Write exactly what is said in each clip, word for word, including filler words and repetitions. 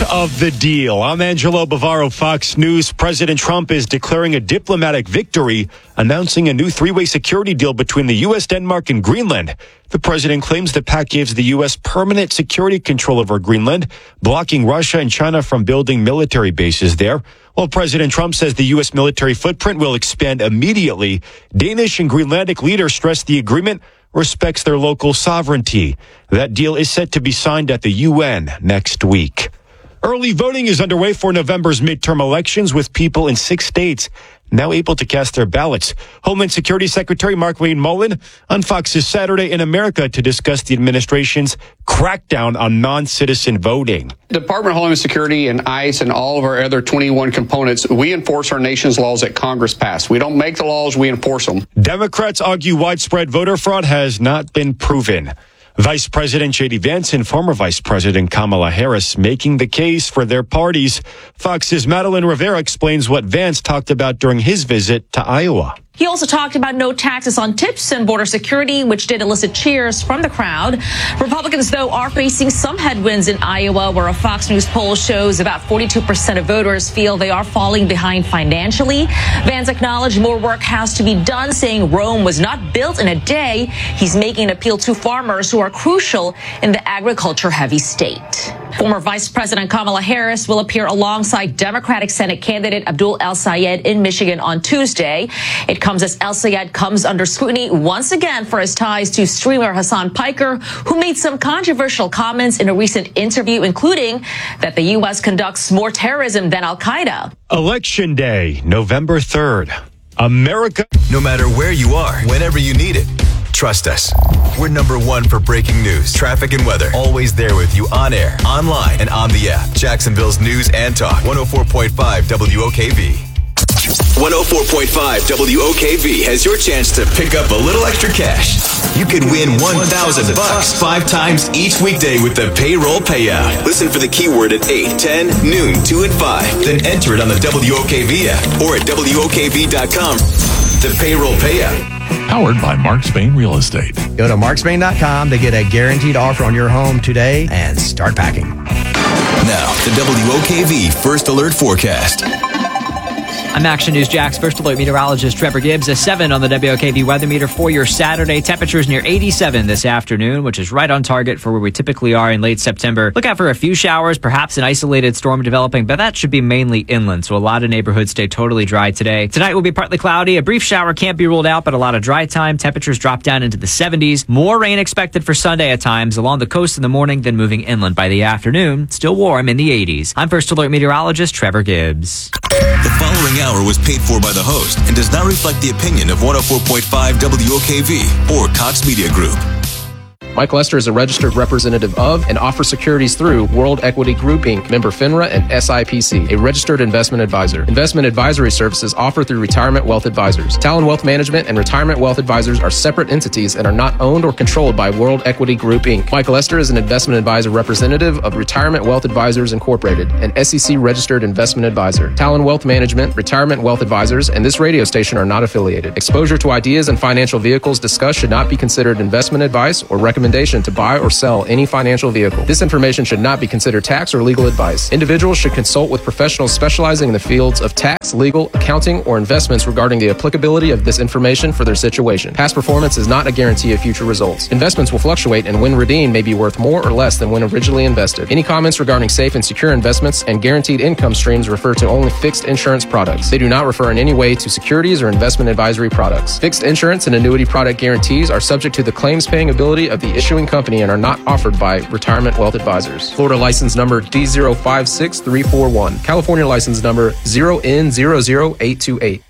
of the deal. I'm Angelo Bavaro, Fox News. President Trump is declaring a diplomatic victory, announcing a new three-way security deal between the U S, Denmark, and Greenland. The president claims the pact gives the U S permanent security control over Greenland, blocking Russia and China from building military bases there. While President Trump says the U S military footprint will expand immediately, Danish and Greenlandic leaders stress the agreement respects their local sovereignty. That deal is set to be signed at the U N next week. Early voting is underway for November's midterm elections, with people in six states now able to cast their ballots. Homeland Security Secretary Markwayne Mullin on Fox's Saturday in America to discuss the administration's crackdown on non-citizen voting. The Department of Homeland Security and ICE and all of our other twenty-one components, we enforce our nation's laws that Congress passed. We don't make the laws, we enforce them. Democrats argue widespread voter fraud has not been proven. Vice President J D Vance and former Vice President Kamala Harris making the case for their parties. Fox's Madeline Rivera explains what Vance talked about during his visit to Iowa. He also talked about no taxes on tips and border security, which did elicit cheers from the crowd. Republicans, though, are facing some headwinds in Iowa, where a Fox News poll shows about forty-two percent of voters feel they are falling behind financially. Vance acknowledged more work has to be done, saying Rome was not built in a day. He's making an appeal to farmers who are crucial in the agriculture-heavy state. Former Vice President Kamala Harris will appear alongside Democratic Senate candidate Abdul El-Sayed in Michigan on Tuesday. It comes as El-Sayed comes under scrutiny once again for his ties to streamer Hassan Piker, who made some controversial comments in a recent interview, including that the U S conducts more terrorism than Al-Qaeda. Election Day, November third. America. No matter where you are, whenever you need it, trust us. We're number one for breaking news, traffic, and weather. Always there with you on air, online, and on the app. Jacksonville's News and Talk. one oh four point five W O K V. one oh four point five W O K V has your chance to pick up a little extra cash. You could win one thousand bucks five times each weekday with the payroll payout. Listen for the keyword at eight, ten, noon, two, and five. Then enter it on the W O K V app or at W O K V dot com. The payroll payout. Powered by Mark Spain Real Estate. Go to mark spain dot com to get a guaranteed offer on your home today and start packing. Now, the W O K V First Alert Forecast. I'm Action News Jack's First Alert meteorologist Trevor Gibbs. A seven on the W O K V weather meter for your Saturday. Temperatures near eighty-seven this afternoon, which is right on target for where we typically are in late September. Look out for a few showers, perhaps an isolated storm developing, but that should be mainly inland, so a lot of neighborhoods stay totally dry today. Tonight will be partly cloudy. A brief shower can't be ruled out, but a lot of dry time. Temperatures drop down into the seventies. More rain expected for Sunday at times along the coast in the morning, then moving inland by the afternoon. Still warm in the eighties. I'm First Alert meteorologist Trevor Gibbs. The following hour was paid for by the host and does not reflect the opinion of one oh four point five W O K V or Cox Media Group. Mike Lester is a registered representative of and offers securities through World Equity Group, Incorporated, member FINRA and S I P C, a registered investment advisor. Investment advisory services offered through Retirement Wealth Advisors. Talon Wealth Management and Retirement Wealth Advisors are separate entities and are not owned or controlled by World Equity Group, Incorporated. Mike Lester is an investment advisor representative of Retirement Wealth Advisors Incorporated, an S E C registered investment advisor. Talon Wealth Management, Retirement Wealth Advisors, and this radio station are not affiliated. Exposure to ideas and financial vehicles discussed should not be considered investment advice or recommendation to buy or sell any financial vehicle. This information should not be considered tax or legal advice. Individuals should consult with professionals specializing in the fields of tax, legal, accounting, or investments regarding the applicability of this information for their situation. Past performance is not a guarantee of future results. Investments will fluctuate, and when redeemed may be worth more or less than when originally invested. Any comments regarding safe and secure investments and guaranteed income streams refer to only fixed insurance products. They do not refer in any way to securities or investment advisory products. Fixed insurance and annuity product guarantees are subject to the claims paying ability of the issuing company and are not offered by Retirement Wealth Advisors. Florida license number D zero five six three four one. California license number zero N zero zero eight two eight.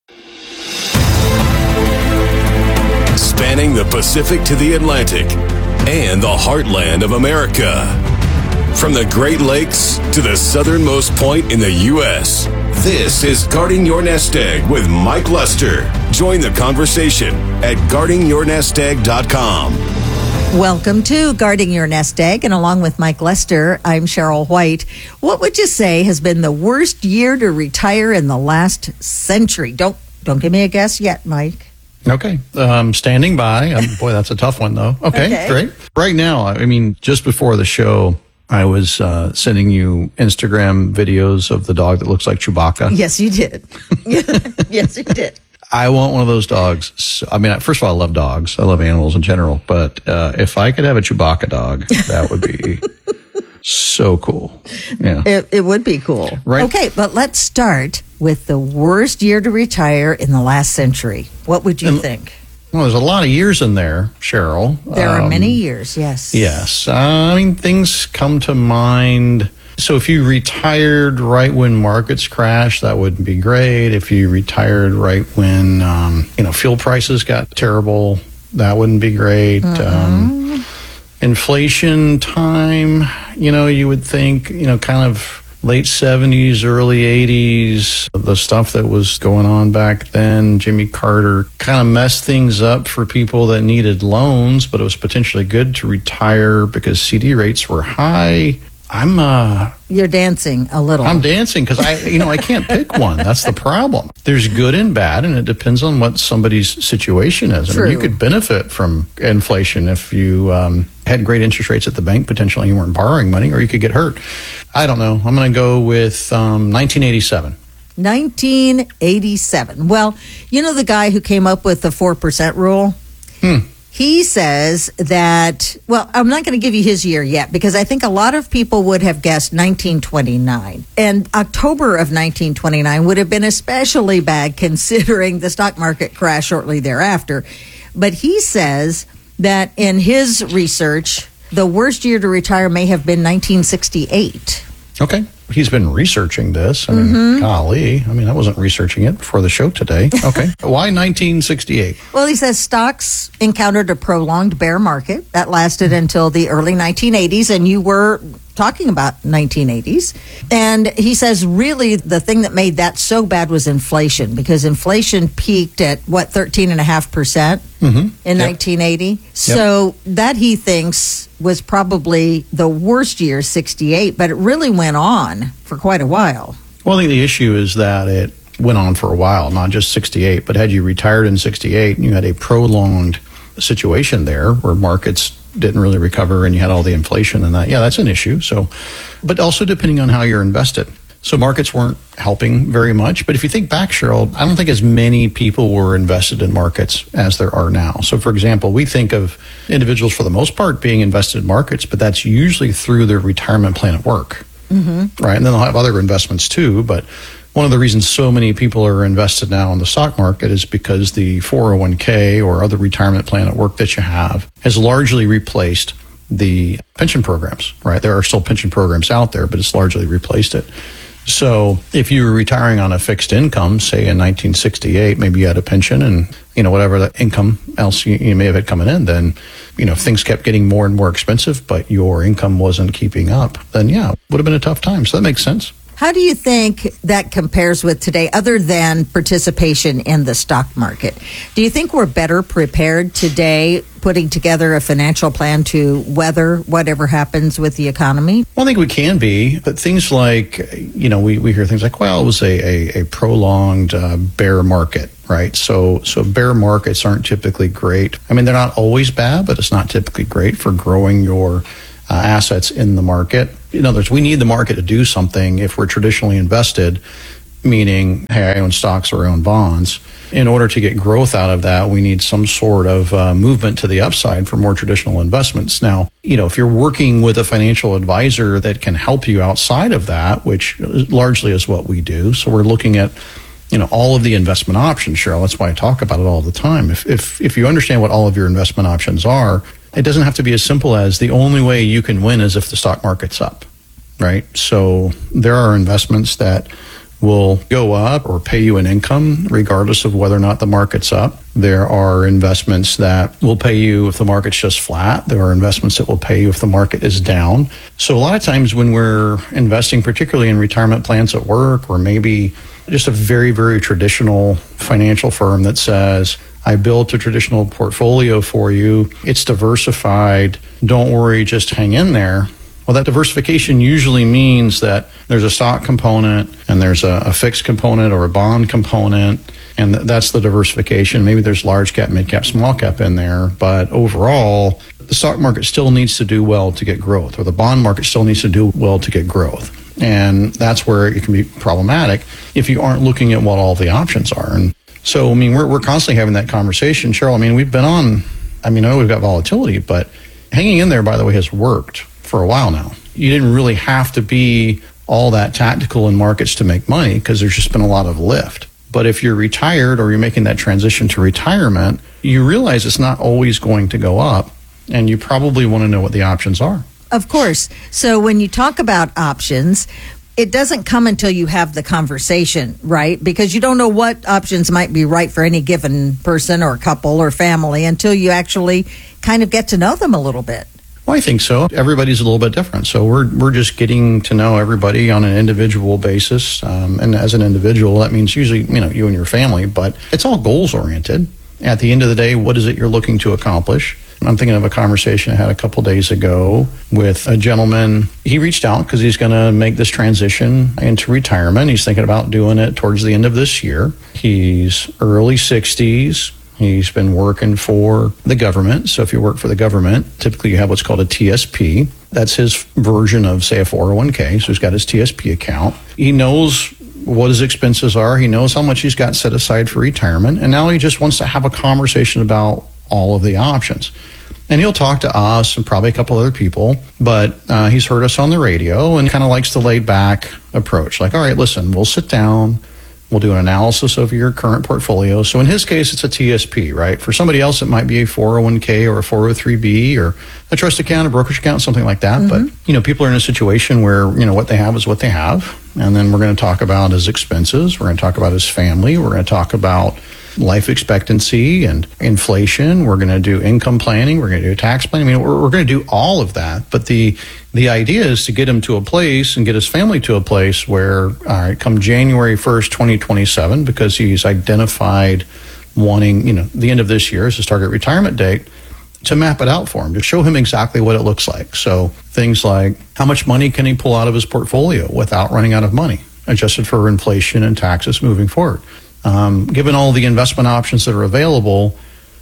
Spanning the Pacific to the Atlantic and the heartland of America. From the Great Lakes to the southernmost point in the U S, this is Guarding Your Nest Egg with Mike Lester. Join the conversation at guarding your nest egg dot com. Welcome to Guarding Your Nest Egg, and along with Mike Lester, I'm Cheryl White. What would you say has been the worst year to retire in the last century? Don't don't give me a guess yet, Mike. Okay. Um, standing by. Um, boy, that's a tough one, though. Okay, Okay. great. Right now, I mean, just before the show, I was uh, sending you Instagram videos of the dog that looks like Chewbacca. Yes, you did. Yes, you did. I want one of those dogs. So, I mean, first of all, I love dogs. I love animals in general. But uh, if I could have a Chewbacca dog, that would be so cool. Yeah, it, it would be cool. Right. Okay, but let's start with the worst year to retire in the last century. What would you and, think? Well, there's a lot of years in there, Cheryl. There um, are many years, yes. Yes. Uh, I mean, things come to mind. So if you retired right when markets crashed, that wouldn't be great. If you retired right when, um, you know, fuel prices got terrible, that wouldn't be great. Mm-hmm. Um, inflation time, you know, you would think, you know, kind of late seventies, early eighties, the stuff that was going on back then, Jimmy Carter kind of messed things up for people that needed loans, but it was potentially good to retire because C D rates were high. I'm uh You're dancing a little. I'm dancing because I you know I can't pick one. That's the problem. There's good and bad, and it depends on what somebody's situation is. True. I mean, you could benefit from inflation if you um, had great interest rates at the bank. Potentially, you weren't borrowing money, or you could get hurt. I don't know. I'm going to go with um, nineteen eighty-seven. nineteen eighty-seven. Well, you know the guy who came up with the four percent rule? Hmm. He says that, well, I'm not going to give you his year yet because I think a lot of people would have guessed nineteen twenty-nine. And October of nineteen twenty-nine would have been especially bad considering the stock market crash shortly thereafter. But he says that in his research, the worst year to retire may have been nineteen sixty-eight. Okay. He's been researching this. I mean, mm-hmm. golly. I mean, I wasn't researching it before the show today. Okay. Why nineteen sixty-eight? Well, he says stocks encountered a prolonged bear market that lasted until the early nineteen eighties, and you were talking about nineteen eighties. And he says really the thing that made that so bad was inflation, because inflation peaked at, what, thirteen point five percent mm-hmm. in yep. nineteen eighty. Yep. So that, he thinks, was probably the worst year, sixty-eight, but it really went on for quite a while. Well, I think the issue is that it went on for a while, not just sixty-eight, but had you retired in sixty-eight and you had a prolonged situation there where markets didn't really recover and you had all the inflation and that, yeah, that's an issue. So, but also depending on how you're invested. So markets weren't helping very much. But if you think back, Cheryl, I don't think as many people were invested in markets as there are now. So, for example, we think of individuals for the most part being invested in markets, but that's usually through their retirement plan at work, mm-hmm. right? And then they'll have other investments too. But one of the reasons so many people are invested now in the stock market is because the four oh one k or other retirement plan at work that you have has largely replaced the pension programs, right? There are still pension programs out there, but it's largely replaced it. So if you were retiring on a fixed income, say in nineteen sixty-eight, maybe you had a pension and, you know, whatever the income else you, you may have had coming in, then, you know, if things kept getting more and more expensive, but your income wasn't keeping up, then yeah, it would have been a tough time. So that makes sense. How do you think that compares with today, other than participation in the stock market? Do you think we're better prepared today putting together a financial plan to weather whatever happens with the economy? Well, I think we can be, but things like, you know, we, we hear things like, well, it was a, a, a prolonged uh, bear market, right? So, so bear markets aren't typically great. I mean, they're not always bad, but it's not typically great for growing your uh, assets in the market. In other words, we need the market to do something if we're traditionally invested, meaning, hey, I own stocks or I own bonds. In order to get growth out of that, we need some sort of uh, movement to the upside for more traditional investments. Now, you know, if you're working with a financial advisor that can help you outside of that, which largely is what we do. So we're looking at, you know, all of the investment options, Cheryl. That's why I talk about it all the time. If if if you understand what all of your investment options are, it doesn't have to be as simple as the only way you can win is if the stock market's up, right? So there are investments that will go up or pay you an income regardless of whether or not the market's up. There are investments that will pay you if the market's just flat. There are investments that will pay you if the market is down. So a lot of times when we're investing, particularly in retirement plans at work, or maybe just a very, very traditional financial firm that says, I built a traditional portfolio for you, it's diversified, don't worry, just hang in there. Well, that diversification usually means that there's a stock component and there's a, a fixed component or a bond component, and th- that's the diversification. Maybe there's large cap, mid cap, small cap in there, but overall, the stock market still needs to do well to get growth, or the bond market still needs to do well to get growth. And that's where it can be problematic if you aren't looking at what all the options are. And so, I mean, we're, we're constantly having that conversation. Cheryl, I mean, we've been on, I mean, I know we've got volatility, but hanging in there, by the way, has worked for a while now. You didn't really have to be all that tactical in markets to make money because there's just been a lot of lift. But if you're retired or you're making that transition to retirement, you realize it's not always going to go up, and you probably want to know what the options are. Of course. So when you talk about options, it doesn't come until you have the conversation, right? Because you don't know what options might be right for any given person or couple or family until you actually kind of get to know them a little bit. Well, I think so. Everybody's a little bit different. So we're we're just getting to know everybody on an individual basis. Um, and as an individual, that means usually, you know, you and your family, but it's all goals oriented. At the end of the day, what is it you're looking to accomplish? I'm thinking of a conversation I had a couple days ago with a gentleman. He reached out because he's going to make this transition into retirement. He's thinking about doing it towards the end of this year. He's early sixties. He's been working for the government. So if you work for the government, typically you have what's called a T S P. That's his version of, say, a four oh one k. So he's got his T S P account. He knows what his expenses are. He knows how much he's got set aside for retirement. And now he just wants to have a conversation about all of the options. And he'll talk to us and probably a couple other people, but uh, he's heard us on the radio and kind of likes the laid back approach. Like, all right, listen, we'll sit down. We'll do an analysis of your current portfolio. So in his case, it's a T S P, right? For somebody else, it might be a four oh one k or a four oh three b or a trust account, a brokerage account, something like that. Mm-hmm. But, you know, people are in a situation where, you know, what they have is what they have. And then we're going to talk about his expenses. We're going to talk about his family. We're going to talk about life expectancy and inflation. We're going to do income planning. We're going to do tax planning. I mean, we're, we're going to do all of that. But the the idea is to get him to a place and get his family to a place where, all right, come January first, twenty twenty-seven, because he's identified wanting, you know, the end of this year as his target retirement date, to map it out for him, to show him exactly what it looks like. So things like how much money can he pull out of his portfolio without running out of money, adjusted for inflation and taxes moving forward. Um, given all the investment options that are available,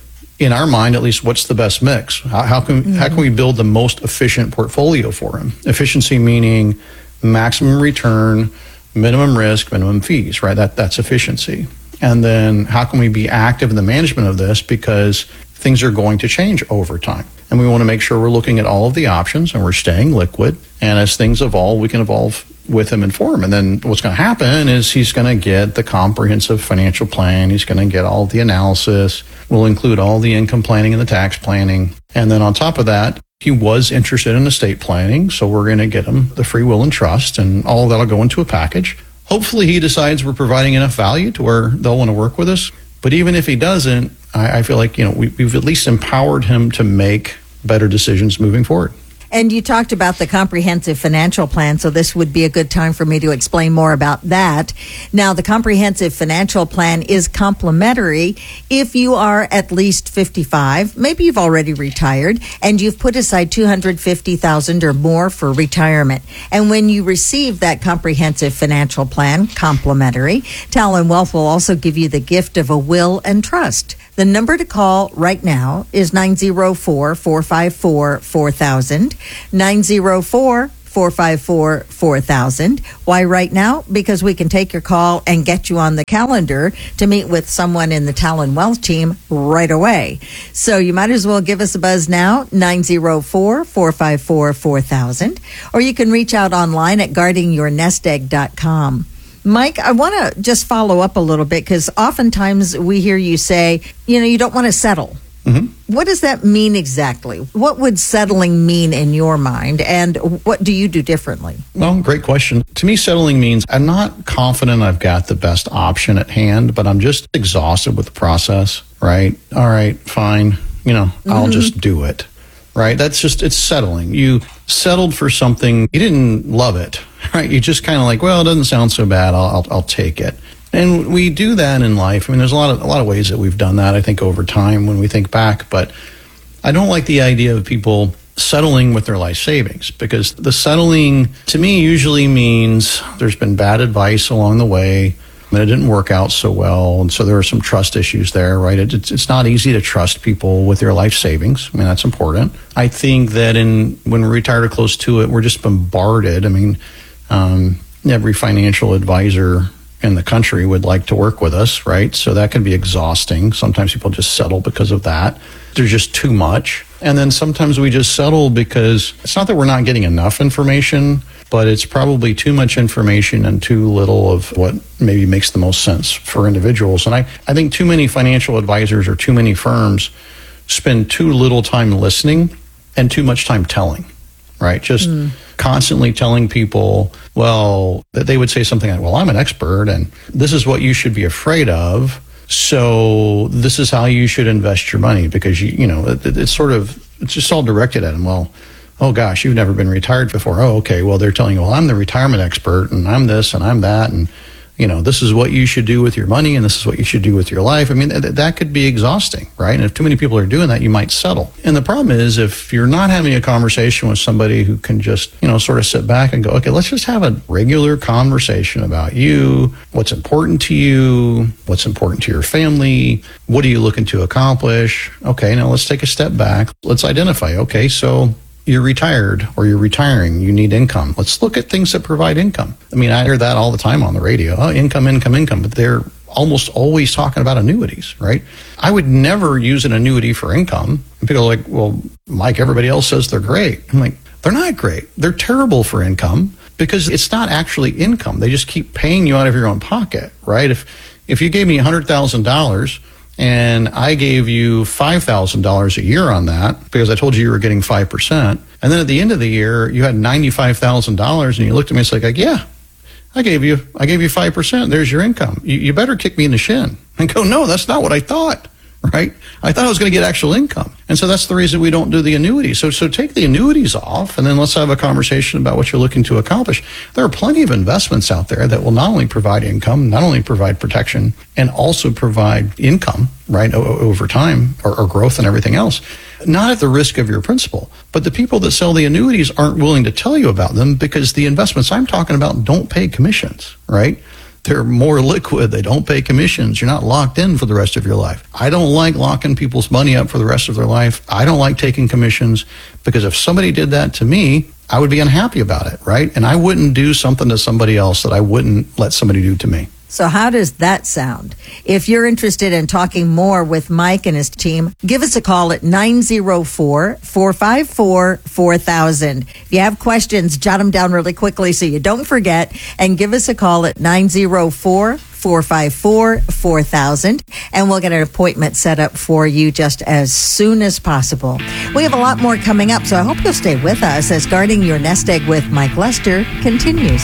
in our mind, at least, what's the best mix? How, how can mm-hmm. how can we build the most efficient portfolio for him? Efficiency meaning maximum return, minimum risk, minimum fees, right? That that's efficiency. And then how can we be active in the management of this, because things are going to change over time. And we want to make sure we're looking at all of the options and we're staying liquid. And as things evolve, we can evolve with him and for him. And then what's going to happen is he's going to get the comprehensive financial plan. He's going to get all the analysis. We'll include all the income planning and the tax planning. And then on top of that, he was interested in estate planning. So we're going to get him the free will and trust, and all of that'll go into a package. Hopefully he decides we're providing enough value to where they'll want to work with us. But even if he doesn't, I, I feel like, you know, we, we've at least empowered him to make better decisions moving forward. And you talked about the comprehensive financial plan, so this would be a good time for me to explain more about that. Now, the comprehensive financial plan is complimentary if you are at least fifty-five, maybe you've already retired, and you've put aside two hundred fifty thousand dollars or more for retirement. And when you receive that comprehensive financial plan, complimentary, Talon Wealth will also give you the gift of a will and trust. The number to call right now is nine oh four, four five four, four thousand, nine oh four, four five four, four thousand. Why right now? Because we can take your call and get you on the calendar to meet with someone in the Talon Wealth team right away. So you might as well give us a buzz now, nine oh four, four five four, four thousand, or you can reach out online at guarding your nest egg dot com. Mike, I want to just follow up a little bit, because oftentimes we hear you say, you know, you don't want to settle. Mm-hmm. What does that mean exactly? What would settling mean in your mind, and what do you do differently? Well, great question. To me, settling means I'm not confident I've got the best option at hand, but I'm just exhausted with the process, right? All right, fine. You know, mm-hmm. I'll just do it, right? That's just, it's settling. You settled for something, you didn't love it, right? You just kind of like, well, it doesn't sound so bad. I'll, I'll, I'll take it. And we do that in life. I mean, there's a lot of a lot of ways that we've done that, I think, over time when we think back. But I don't like the idea of people settling with their life savings, because the settling, to me, usually means there's been bad advice along the way, and it didn't work out so well. And so there were some trust issues there, right? It, it's, it's not easy to trust people with their life savings. I mean, that's important. I think that in when we're retired or close to it, we're just bombarded. I mean, um, every financial advisor in the country would like to work with us, right? So that can be exhausting. Sometimes people just settle because of that. There's just too much. And then sometimes we just settle because it's not that we're not getting enough information, but it's probably too much information and too little of what maybe makes the most sense for individuals. And I, I think too many financial advisors or too many firms spend too little time listening and too much time telling, right? Just mm. constantly telling people, well, that they would say something like, well, I'm an expert and this is what you should be afraid of. So this is how you should invest your money, because, you, you know, it, it's sort of, it's just all directed at them. Well, oh gosh, you've never been retired before. Oh, okay. Well, they're telling you, well, I'm the retirement expert and I'm this and I'm that. And, you know, this is what you should do with your money and this is what you should do with your life. I mean, th- that could be exhausting, right? And if too many people are doing that, you might settle. And the problem is if you're not having a conversation with somebody who can just, you know, sort of sit back and go, okay, let's just have a regular conversation about you, what's important to you, what's important to your family, what are you looking to accomplish? Okay, now let's take a step back. Let's identify, okay, so you're retired or you're retiring, you need income. Let's look at things that provide income. I mean, I hear that all the time on the radio. Oh, income, income, income. But they're almost always talking about annuities, right? I would never use an annuity for income. And people are like, well, Mike, everybody else says they're great. I'm like, they're not great. They're terrible for income because it's not actually income. They just keep paying you out of your own pocket, right? If if you gave me one hundred thousand dollars and I gave you five thousand dollars a year on that because I told you you were getting five percent. And then at the end of the year, you had ninety-five thousand dollars and you looked at me and said, like, yeah, I gave you I gave you five percent. There's your income. You, you better kick me in the shin. And go, no, that's not what I thought, right? I thought I was going to get actual income. And so that's the reason we don't do the annuities. So, so take the annuities off and then let's have a conversation about what you're looking to accomplish. There are plenty of investments out there that will not only provide income, not only provide protection, and also provide income, right, o- over time or, or growth and everything else. Not at the risk of your principal. But the people that sell the annuities aren't willing to tell you about them because the investments I'm talking about don't pay commissions, right? They're more liquid. They don't pay commissions. You're not locked in for the rest of your life. I don't like locking people's money up for the rest of their life. I don't like taking commissions because if somebody did that to me, I would be unhappy about it, right? And I wouldn't do something to somebody else that I wouldn't let somebody do to me. So how does that sound? If you're interested in talking more with Mike and his team, give us a call at nine oh four, four five four, four thousand. If you have questions, jot them down really quickly so you don't forget, and give us a call at nine oh four, four five four, four thousand, and we'll get an appointment set up for you just as soon as possible. We have a lot more coming up, so I hope you'll stay with us as Guarding Your Nest Egg with Mike Lester continues.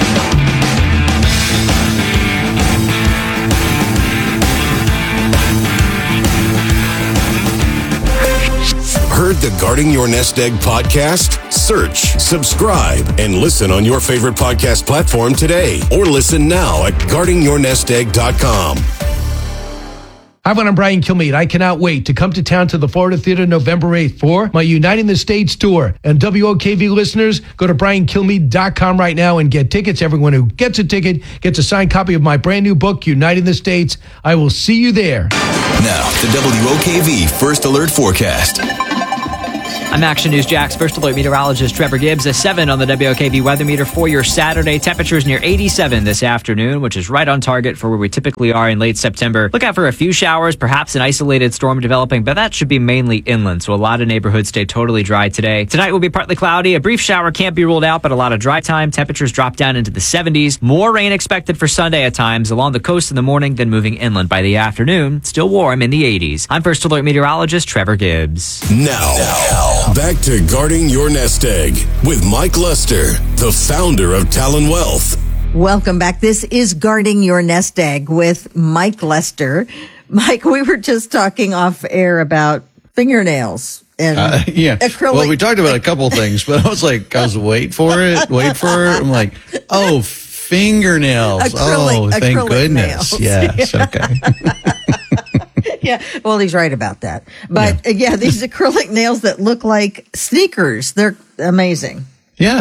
Heard the Guarding Your Nest Egg podcast? Search, subscribe, and listen on your favorite podcast platform today. Or listen now at guarding your nest egg dot com. Hi, everyone, I'm Brian Kilmeade. I cannot wait to come to town to the Florida Theater November eighth for my Uniting the States tour. And W O K V listeners, go to brian kilmeade dot com right now and get tickets. Everyone who gets a ticket gets a signed copy of my brand new book, Uniting the States. I will see you there. Now, the W O K V First Alert Forecast. I'm Action News Jack's First Alert meteorologist Trevor Gibbs. A seven on the W O K V weather meter for your Saturday. Temperatures near eighty-seven this afternoon, which is right on target for where we typically are in late September. Look out for a few showers, perhaps an isolated storm developing, but that should be mainly inland, so a lot of neighborhoods stay totally dry today. Tonight will be partly cloudy. A brief shower can't be ruled out, but a lot of dry time. Temperatures drop down into the seventies. More rain expected for Sunday at times along the coast in the morning, then moving inland by the afternoon. Still warm in the eighties. I'm First Alert meteorologist Trevor Gibbs. Now, now, back to Guarding Your Nest Egg with Mike Lester, the founder of Talon Wealth. Welcome back. This is Guarding Your Nest Egg with Mike Lester. Mike, we were just talking off air about fingernails. And uh, yeah. acrylic. Well, we talked about a couple things, but I was like, I was wait for it, wait for it. I'm like, oh, fingernails. Acrylic, oh, thank acrylic goodness. nails. Yes, Yeah. okay. Yeah, well, he's right about that. But yeah. uh, yeah, these acrylic nails that look like sneakers, they're amazing. Yes.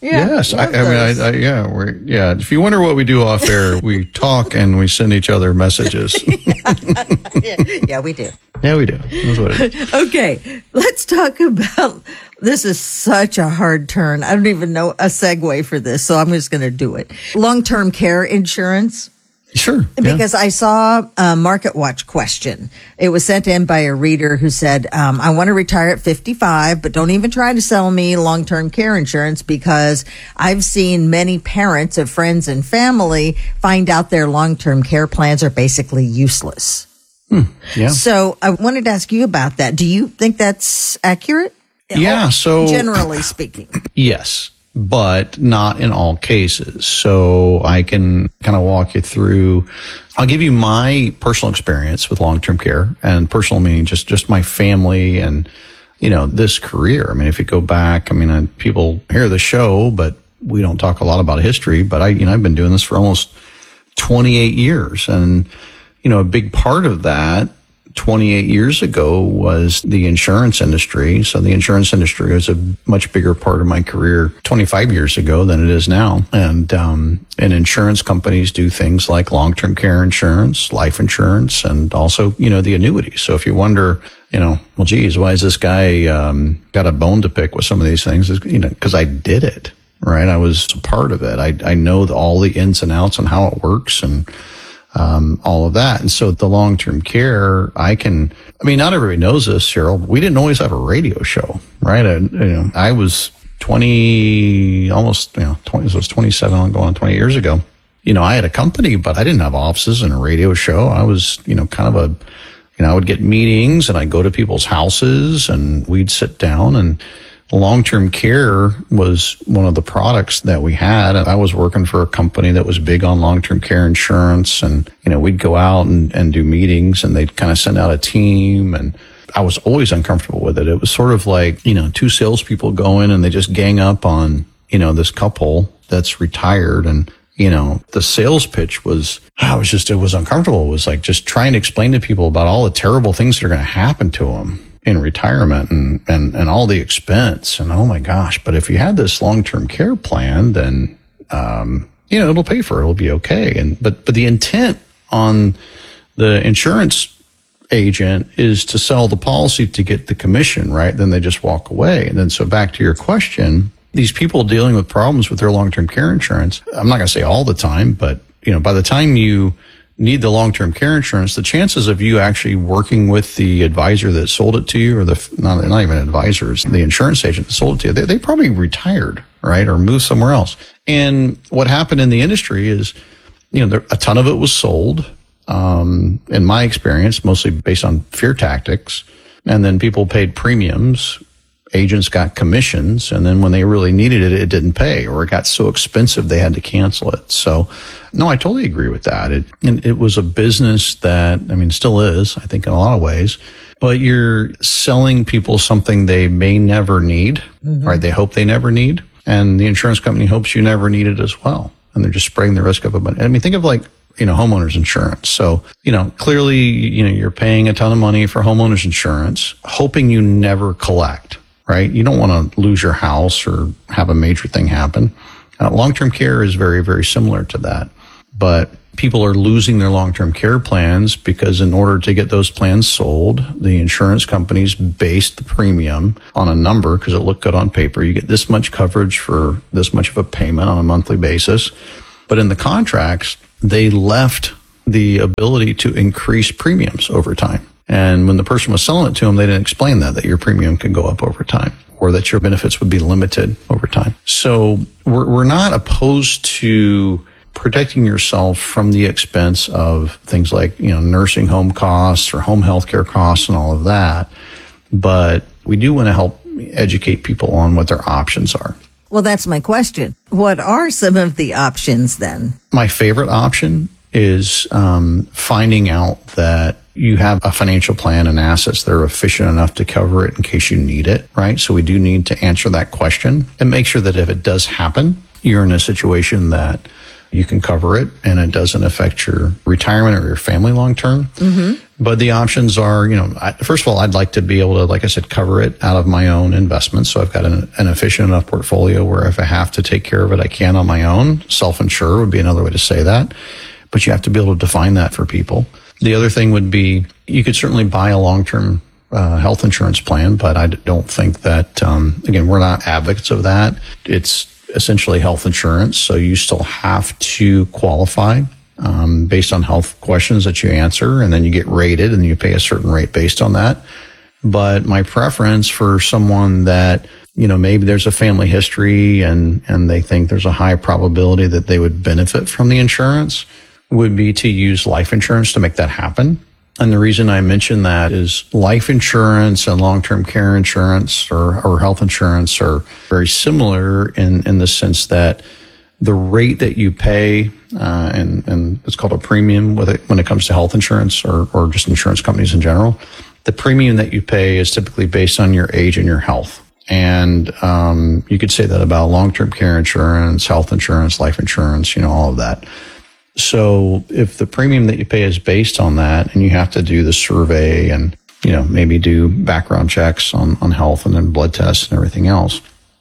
Yeah, yes, I, I mean, I, I, yeah, we're, yeah. If you wonder what we do off air, we talk and we send each other messages. yeah, yeah, we do. Yeah, we do. That's what it is. Okay, let's talk about. This is such a hard turn. I don't even know a segue for this, so I'm just going to do it. Long-term care insurance. Sure. Because yeah. I saw a Market Watch question. It was sent in by a reader who said, um, I want to retire at fifty-five, but don't even try to sell me long-term care insurance because I've seen many parents of friends and family find out their long-term care plans are basically useless. Hmm. Yeah. So I wanted to ask you about that. Do you think that's accurate? Yeah. So generally speaking. Yes. But not in all cases. So I can kind of walk you through. I'll give you my personal experience with long-term care, and personal meaning just, just my family and, you know, this career. I mean, if you go back, I mean, I, people hear the show, but we don't talk a lot about history, but I, you know, I've been doing this for almost twenty-eight years. And, you know, a big part of that twenty-eight years ago was the insurance industry. So the insurance industry was a much bigger part of my career twenty-five years ago than it is now. And, um, and insurance companies do things like long-term care insurance, life insurance, and also, you know, the annuities. So if you wonder, you know, well, geez, why is this guy, um, got a bone to pick with some of these things? It's, you know, cause I did it, right? I was a part of it. I, I know the, all the ins and outs and how it works and, Um, all of that. And so the long-term care, I can, I mean, not everybody knows this, Cheryl. We didn't always have a radio show, right? I, you know, I was twenty, almost, you know, twenty, so it was twenty-seven, going on twenty years ago. You know, I had a company, but I didn't have offices and a radio show. I was, you know, kind of a, you know, I would get meetings and I'd go to people's houses and we'd sit down, and long-term care was one of the products that we had. I was working for a company that was big on long-term care insurance, and, you know, we'd go out and, and do meetings, and they'd kind of send out a team, and I was always uncomfortable with it. It was sort of like, you know, two salespeople go in and they just gang up on, you know, this couple that's retired, and, you know, the sales pitch was, I was just, it was uncomfortable. It was like just trying to explain to people about all the terrible things that are going to happen to them in retirement and, and, and all the expense. And oh my gosh, but if you had this long-term care plan, then, um, you know, it'll pay for it. It'll be okay. And, but, but the intent on the insurance agent is to sell the policy to get the commission, right? Then they just walk away. And then, so back to your question, these people dealing with problems with their long-term care insurance, I'm not going to say all the time, but, you know, by the time you need the long-term care insurance, the chances of you actually working with the advisor that sold it to you, or the, not, not even advisors, the insurance agent that sold it to you, they, they probably retired, right? Or moved somewhere else. And what happened in the industry is, you know, there, a ton of it was sold, um, in my experience, mostly based on fear tactics. And then people paid premiums. Agents got commissions, and then when they really needed it, it didn't pay, or it got so expensive they had to cancel it. So, no, I totally agree with that. It, and it was a business that, I mean, still is, I think, in a lot of ways, but you're selling people something they may never need, mm-hmm. right? They hope they never need, and the insurance company hopes you never need it as well. And they're just spreading the risk of it. But I mean, think of like, you know, homeowners insurance. So, you know, clearly, you know, you're paying a ton of money for homeowners insurance, hoping you never collect. Right? You don't want to lose your house or have a major thing happen. Uh, long-term care is very, very similar to that. But people are losing their long-term care plans because in order to get those plans sold, the insurance companies based the premium on a number because it looked good on paper. You get this much coverage for this much of a payment on a monthly basis. But in the contracts, they left the ability to increase premiums over time. And when the person was selling it to them, they didn't explain that, that your premium could go up over time or that your benefits would be limited over time. So we're, we're not opposed to protecting yourself from the expense of things like, you know, nursing home costs or home health care costs and all of that. But we do want to help educate people on what their options are. Well, that's my question. What are some of the options then? My favorite option is um, finding out that you have a financial plan and assets that are efficient enough to cover it in case you need it, right? So we do need to answer that question and make sure that if it does happen, you're in a situation that you can cover it and it doesn't affect your retirement or your family long term. Mm-hmm. But the options are, you know, I, first of all, I'd like to be able to, like I said, cover it out of my own investments. So I've got an, an efficient enough portfolio where if I have to take care of it, I can on my own. Self-insure would be another way to say that. But you have to be able to define that for people. The other thing would be you could certainly buy a long-term uh, health insurance plan, but I don't think that, um, again, we're not advocates of that. It's essentially health insurance. So you still have to qualify um, based on health questions that you answer, and then you get rated and you pay a certain rate based on that. But my preference for someone that, you know, maybe there's a family history and, and they think there's a high probability that they would benefit from the insurance would be to use life insurance to make that happen. And the reason I mention that is life insurance and long-term care insurance or, or health insurance are very similar in, in the sense that the rate that you pay, uh, and, and it's called a premium with it when it comes to health insurance or, or just insurance companies in general, the premium that you pay is typically based on your age and your health. And um, you could say that about long-term care insurance, health insurance, life insurance, you know, all of that. So if the premium that you pay is based on that and you have to do the survey and, you know, maybe do background checks on, on health and then blood tests and everything else,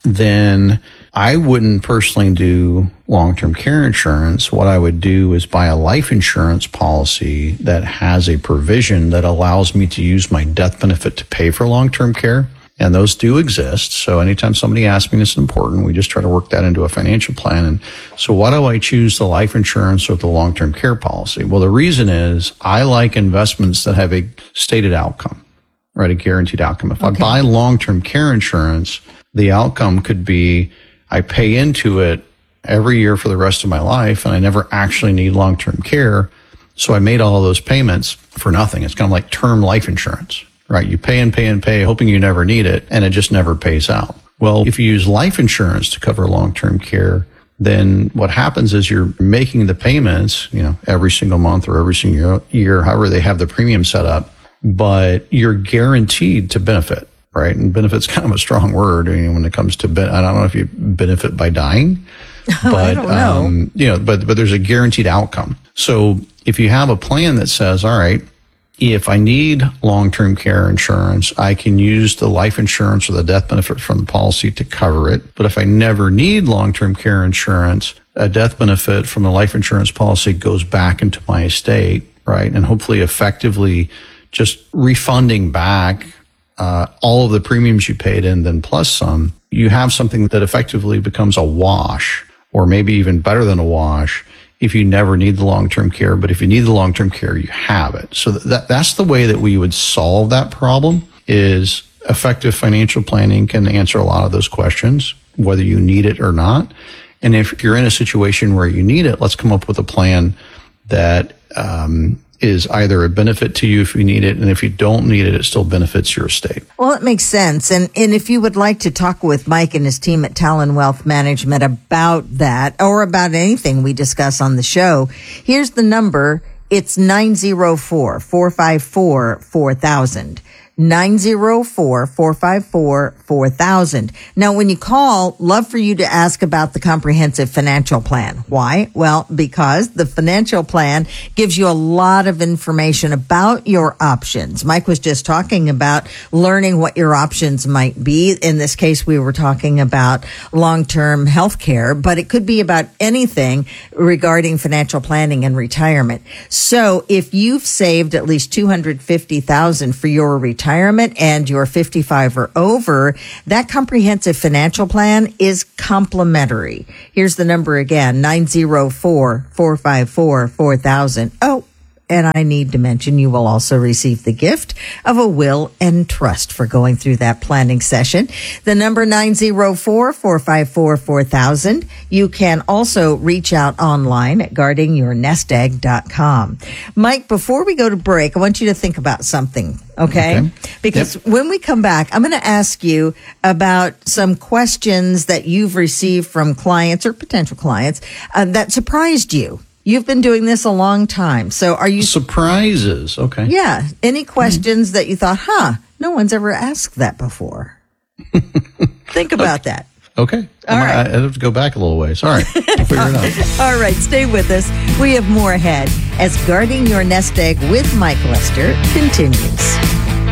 then I wouldn't personally do long-term care insurance. What I would do is buy a life insurance policy that has a provision that allows me to use my death benefit to pay for long-term care. And those do exist. So anytime somebody asks me, it's important. We just try to work that into a financial plan. And so why do I choose the life insurance or the long-term care policy? Well, the reason is I like investments that have a stated outcome, right? A guaranteed outcome. If okay. I buy long-term care insurance, the outcome could be I pay into it every year for the rest of my life and I never actually need long-term care. So I made all of those payments for nothing. It's kind of like term life insurance. Right, you pay and pay and pay, hoping you never need it, and it just never pays out. Well, if you use life insurance to cover long-term care, then what happens is you're making the payments, you know, every single month or every single year, however they have the premium set up, but you're guaranteed to benefit, right? And benefit's kind of a strong word, you know, when it comes to, ben- I don't know if you benefit by dying, but, I don't know. Um, you know, but, but there's a guaranteed outcome. So if you have a plan that says, all right, if I need long-term care insurance, I can use the life insurance or the death benefit from the policy to cover it. But if I never need long-term care insurance, a death benefit from the life insurance policy goes back into my estate, right? And hopefully effectively just refunding back uh, all of the premiums you paid in, then plus some. You have something that effectively becomes a wash, or maybe even better than a wash, if you never need the long-term care. But if you need the long-term care, you have it. So that that's the way that we would solve that problem. Is effective financial planning can answer a lot of those questions, whether you need it or not. And if you're in a situation where you need it, let's come up with a plan that um, is either a benefit to you if you need it, and if you don't need it, it still benefits your estate. Well, it makes sense. And and if you would like to talk with Mike and his team at Talon Wealth Management about that or about anything we discuss on the show, here's the number. It's nine oh four, four five four, four thousand. nine oh four, four five four, four thousand. Now, when you call, love for you to ask about the comprehensive financial plan. Why? Well, because the financial plan gives you a lot of information about your options. Mike was just talking about learning what your options might be. In this case, we were talking about long-term health care, but it could be about anything regarding financial planning and retirement. So if you've saved at least two hundred fifty thousand dollars for your retirement, retirement and you're fifty-five or over, that comprehensive financial plan is complimentary. Here's the number again, nine oh four, four five four, four thousand. Oh, and I need to mention you will also receive the gift of a will and trust for going through that planning session. The number nine oh four, four five four, four thousand. You can also reach out online at guarding your nest egg dot com. Mike, before we go to break, I want you to think about something, okay? okay. Because yep. when we come back, I'm going to ask you about some questions that you've received from clients or potential clients uh, that surprised you. You've been doing this a long time. So are you... Surprises. Okay. Yeah. Any questions mm-hmm. that you thought, huh, no one's ever asked that before? Think about okay. that. Okay. All I, right. I have to go back a little ways. All right. We'll figure it out. All right, stay with us. We have more ahead as Guarding Your Nest Egg with Mike Lester continues.